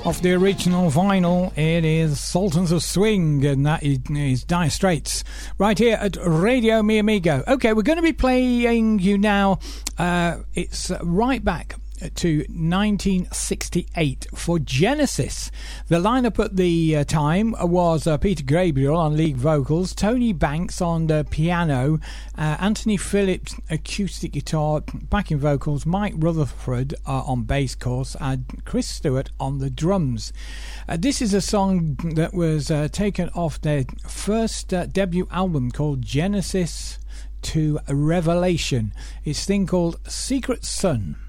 Off the original vinyl, it is Sultans of Swing, and that is Dire Straits, right here at Radio Mi Amigo. Okay, we're going to be playing you now. It's right back to 1968 for Genesis. The lineup at the time was Peter Gabriel on lead vocals, Tony Banks on the piano, Anthony Phillips acoustic guitar, backing vocals, Mike Rutherford on bass course, and Chris Stewart on the drums. This is a song that was taken off their first debut album called Genesis to Revelation. It's a thing called Secret Sun.